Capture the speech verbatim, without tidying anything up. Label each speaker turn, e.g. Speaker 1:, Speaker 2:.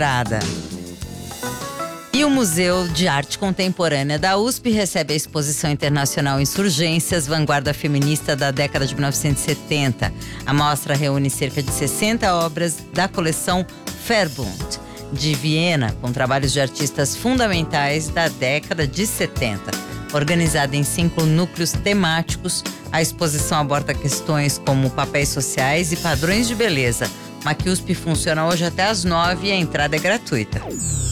Speaker 1: entrada. E o Museu de Arte Contemporânea da U S P recebe a Exposição Internacional Insurgências, vanguarda feminista da década de mil novecentos e setenta. A mostra reúne cerca de sessenta obras da coleção Verbund, de Viena, com trabalhos de artistas fundamentais da década de setenta. Organizada em cinco núcleos temáticos, a exposição aborda questões como papéis sociais e padrões de beleza. A MACUSP funciona hoje até às nove e a entrada é gratuita.